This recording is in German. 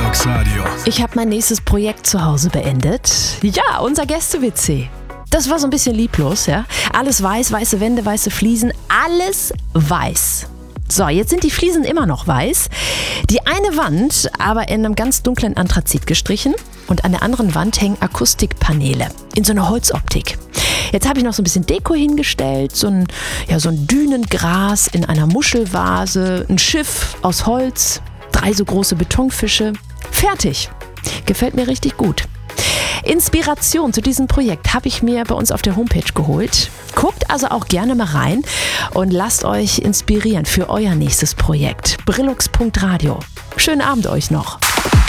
Brillux Radio. Ich habe mein nächstes Projekt zu Hause beendet. Ja, unser Gäste-WC. Das war so ein bisschen lieblos, ja. Alles weiß, weiße Wände, weiße Fliesen, alles weiß. So, jetzt sind die Fliesen immer noch weiß. Die eine Wand aber in einem ganz dunklen Anthrazit gestrichen und an der anderen Wand hängen Akustikpaneele in so einer Holzoptik. Jetzt habe ich noch so ein bisschen Deko hingestellt, so ein Dünengras in einer Muschelvase, ein Schiff aus Holz, 3 so große Betonfische. Fertig. Gefällt mir richtig gut. Inspiration zu diesem Projekt habe ich mir bei uns auf der Homepage geholt. Guckt also auch gerne mal rein und lasst euch inspirieren für euer nächstes Projekt. Brillux.radio. Schönen Abend euch noch.